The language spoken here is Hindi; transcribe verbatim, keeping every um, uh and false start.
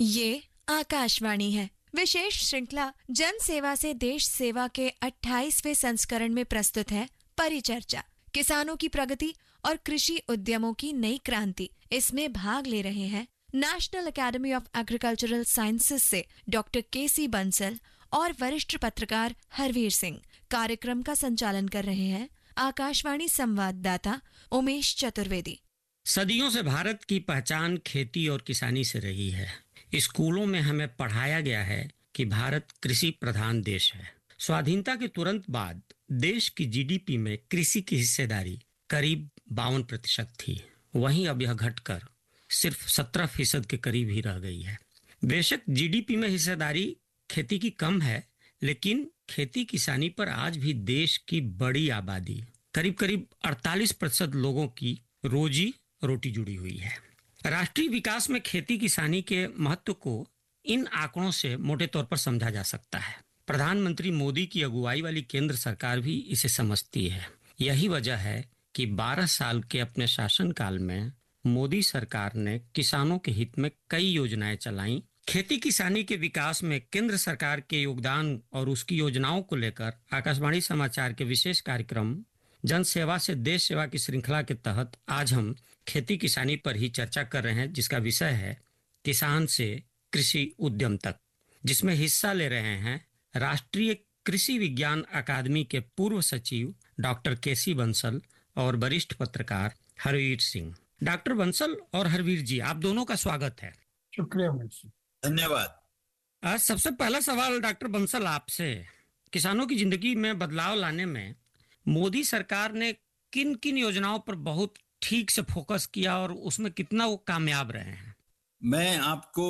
ये आकाशवाणी है। विशेष श्रृंखला जन सेवा से देश सेवा के अट्ठाईसवें संस्करण में प्रस्तुत है परिचर्चा, किसानों की प्रगति और कृषि उद्यमों की नई क्रांति। इसमें भाग ले रहे हैं national academy of agricultural sciences से डॉक्टर के सी बंसल और वरिष्ठ पत्रकार हरवीर सिंह। कार्यक्रम का संचालन कर रहे हैं आकाशवाणी संवाददाता उमेश चतुर्वेदी। सदियों से भारत की पहचान खेती और किसानी से रही है। स्कूलों में हमें पढ़ाया गया है कि भारत कृषि प्रधान देश है। स्वाधीनता के तुरंत बाद देश की जीडीपी में कृषि की हिस्सेदारी करीब बावन प्रतिशत थी। वहीं अब यह घटकर सिर्फ सत्रह फीसद के करीब ही रह गई है। बेशक जीडीपी में हिस्सेदारी खेती की कम है, लेकिन खेती किसानी पर आज भी देश की बड़ी आबादी करीब करीब अड़तालीस प्रतिशत लोगों की रोजी रोटी जुड़ी हुई है। राष्ट्रीय विकास में खेती किसानी के महत्व को इन आंकड़ों से मोटे तौर पर समझा जा सकता है। प्रधानमंत्री मोदी की अगुवाई वाली केंद्र सरकार भी इसे समझती है। यही वजह है कि बारह साल के अपने शासनकाल में मोदी सरकार ने किसानों के हित में कई योजनाएं चलाई। खेती किसानी के विकास में केंद्र सरकार के योगदान और उसकी योजनाओं को लेकर आकाशवाणी समाचार के विशेष कार्यक्रम जन सेवा से देश सेवा की श्रृंखला के तहत आज हम खेती किसानी पर ही चर्चा कर रहे हैं, जिसका विषय है किसान से कृषि उद्यम तक, जिसमें हिस्सा ले रहे हैं राष्ट्रीय कृषि विज्ञान अकादमी के पूर्व सचिव डॉक्टर के सी बंसल और वरिष्ठ पत्रकार हरवीर सिंह। डॉक्टर बंसल और हरवीर जी, आप दोनों का स्वागत है। शुक्रिया, धन्यवाद। आज सबसे पहला सवाल डॉक्टर बंसल आपसे, किसानों की जिंदगी में बदलाव लाने में मोदी सरकार ने किन किन योजनाओं पर बहुत ठीक से फोकस किया और उसमें कितना वो कामयाब रहे हैं? मैं आपको